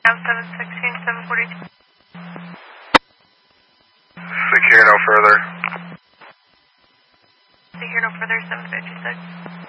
716, 742. Sick here no further. Sick here no further, 756.